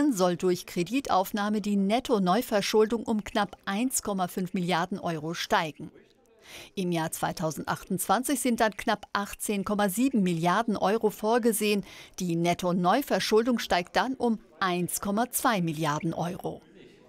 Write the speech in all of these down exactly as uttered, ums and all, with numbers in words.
Deckeln soll durch Kreditaufnahme die Netto-Neuverschuldung um knapp eins Komma fünf Milliarden Euro steigen. Im Jahr zweitausendachtundzwanzig sind dann knapp achtzehn Komma sieben Milliarden Euro vorgesehen. Die Netto-Neuverschuldung steigt dann um eins Komma zwei Milliarden Euro.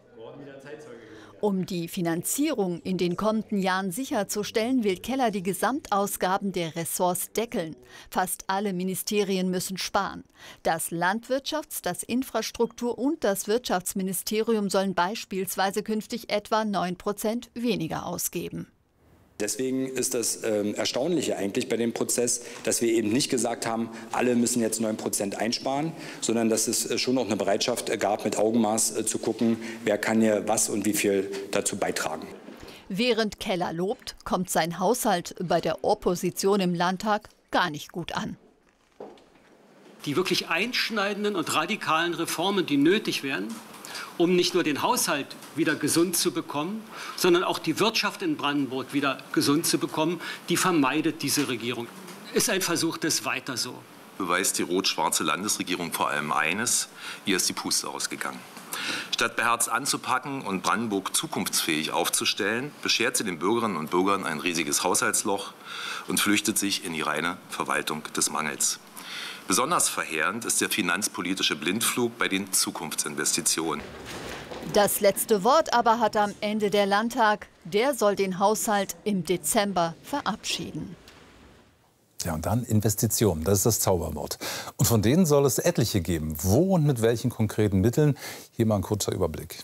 Um die Finanzierung in den kommenden Jahren sicherzustellen, will Keller die Gesamtausgaben der Ressorts deckeln. Fast alle Ministerien müssen sparen. Das Landwirtschafts-, das Infrastruktur- und das Wirtschaftsministerium sollen beispielsweise künftig etwa neun Prozent weniger ausgeben. Deswegen ist das äh, Erstaunliche eigentlich bei dem Prozess, dass wir eben nicht gesagt haben, alle müssen jetzt neun Prozent einsparen, sondern dass es äh, schon noch eine Bereitschaft äh, gab, mit Augenmaß äh, zu gucken, wer kann hier was und wie viel dazu beitragen. Während Keller lobt, kommt sein Haushalt bei der Opposition im Landtag gar nicht gut an. Die wirklich einschneidenden und radikalen Reformen, die nötig wären, um nicht nur den Haushalt wieder gesund zu bekommen, sondern auch die Wirtschaft in Brandenburg wieder gesund zu bekommen, die vermeidet diese Regierung. Ist ein Versuch des Weiter so. Beweist die rot-schwarze Landesregierung vor allem eines: ihr ist die Puste ausgegangen. Statt beherzt anzupacken und Brandenburg zukunftsfähig aufzustellen, beschert sie den Bürgerinnen und Bürgern ein riesiges Haushaltsloch und flüchtet sich in die reine Verwaltung des Mangels. Besonders verheerend ist der finanzpolitische Blindflug bei den Zukunftsinvestitionen. Das letzte Wort aber hat am Ende der Landtag. Der soll den Haushalt im Dezember verabschieden. Ja, und dann Investitionen, das ist das Zauberwort. Und von denen soll es etliche geben. Wo und mit welchen konkreten Mitteln? Hier mal ein kurzer Überblick.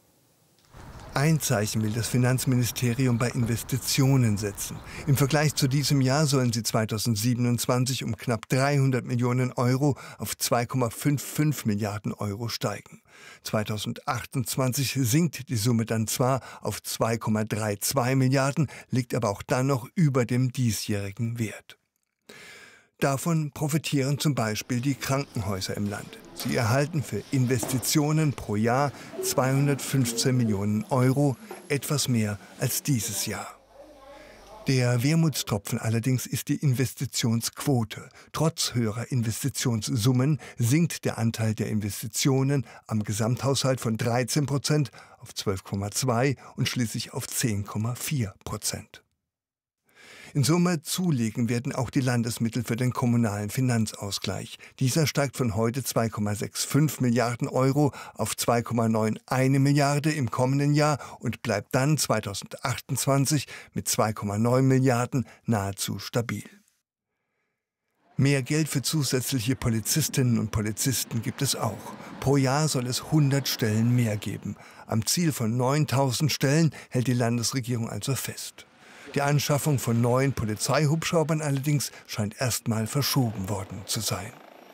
Ein Zeichen will das Finanzministerium bei Investitionen setzen. Im Vergleich zu diesem Jahr sollen sie zweitausendsiebenundzwanzig um knapp dreihundert Millionen Euro auf zwei Komma fünfundfünfzig Milliarden Euro steigen. zweitausendachtundzwanzig sinkt die Summe dann zwar auf zwei Komma zweiunddreißig Milliarden, liegt aber auch dann noch über dem diesjährigen Wert. Davon profitieren zum Beispiel die Krankenhäuser im Land. Sie erhalten für Investitionen pro Jahr zweihundertfünfzehn Millionen Euro, etwas mehr als dieses Jahr. Der Wermutstropfen allerdings ist die Investitionsquote. Trotz höherer Investitionssummen sinkt der Anteil der Investitionen am Gesamthaushalt von dreizehn Prozent auf zwölf Komma zwei und schließlich auf zehn Komma vier Prozent. In Summe zulegen werden auch die Landesmittel für den kommunalen Finanzausgleich. Dieser steigt von heute zwei Komma fünfundsechzig Milliarden Euro auf zwei Komma einundneunzig Milliarden im kommenden Jahr und bleibt dann zweitausendachtundzwanzig mit zwei Komma neun Milliarden nahezu stabil. Mehr Geld für zusätzliche Polizistinnen und Polizisten gibt es auch. Pro Jahr soll es hundert Stellen mehr geben. Am Ziel von neuntausend Stellen hält die Landesregierung also fest. Die Anschaffung von neuen Polizeihubschraubern allerdings scheint erstmal verschoben worden zu sein.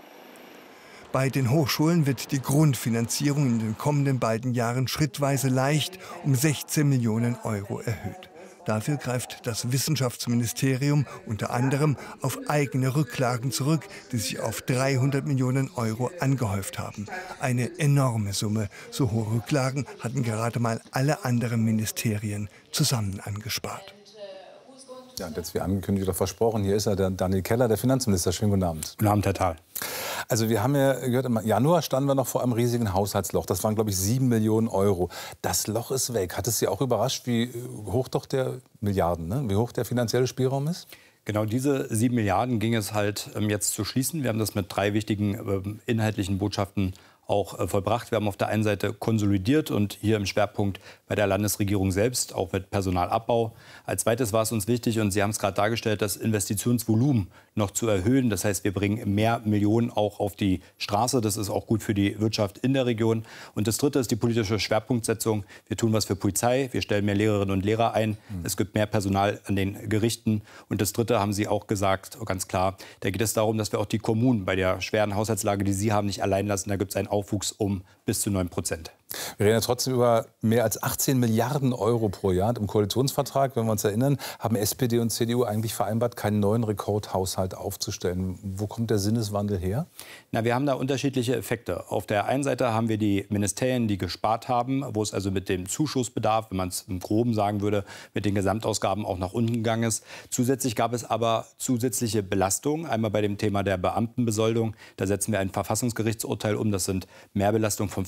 Bei den Hochschulen wird die Grundfinanzierung in den kommenden beiden Jahren schrittweise leicht um sechzehn Millionen Euro erhöht. Dafür greift das Wissenschaftsministerium unter anderem auf eigene Rücklagen zurück, die sich auf dreihundert Millionen Euro angehäuft haben. Eine enorme Summe. So hohe Rücklagen hatten gerade mal alle anderen Ministerien zusammen angespart. Ja, und jetzt wie angekündigt oder versprochen, hier ist er, der Daniel Keller, der Finanzminister. Schönen guten Abend. Guten Abend, Herr Thal. Also wir haben ja gehört, im Januar standen wir noch vor einem riesigen Haushaltsloch. Das waren, glaube ich, sieben Millionen Euro. Das Loch ist weg. Hat es Sie auch überrascht, wie hoch doch der Milliarden, ne? wie hoch der finanzielle Spielraum ist? Genau diese sieben Milliarden ging es halt ähm, jetzt zu schließen. Wir haben das mit drei wichtigen ähm, inhaltlichen Botschaften auch äh, vollbracht. Wir haben auf der einen Seite konsolidiert und hier im Schwerpunkt bei der Landesregierung selbst, auch mit Personalabbau. Als zweites war es uns wichtig, und Sie haben es gerade dargestellt, das Investitionsvolumen noch zu erhöhen. Das heißt, wir bringen mehr Millionen auch auf die Straße. Das ist auch gut für die Wirtschaft in der Region. Und das Dritte ist die politische Schwerpunktsetzung. Wir tun was für Polizei, wir stellen mehr Lehrerinnen und Lehrer ein. Mhm. Es gibt mehr Personal an den Gerichten. Und das Dritte haben Sie auch gesagt, ganz klar, da geht es darum, dass wir auch die Kommunen bei der schweren Haushaltslage, die Sie haben, nicht allein lassen. Da gibt es einen Aufwuchs um bis zu neun Prozent. Wir reden ja trotzdem über mehr als achtzehn Milliarden Euro pro Jahr. Im Koalitionsvertrag, wenn wir uns erinnern, haben S P D und C D U eigentlich vereinbart, keinen neuen Rekordhaushalt aufzustellen. Wo kommt der Sinneswandel her? Na, wir haben da unterschiedliche Effekte. Auf der einen Seite haben wir die Ministerien, die gespart haben, wo es also mit dem Zuschussbedarf, wenn man es im Groben sagen würde, mit den Gesamtausgaben auch nach unten gegangen ist. Zusätzlich gab es aber zusätzliche Belastungen. Einmal bei dem Thema der Beamtenbesoldung. Da setzen wir ein Verfassungsgerichtsurteil um. Das sind Mehrbelastungen von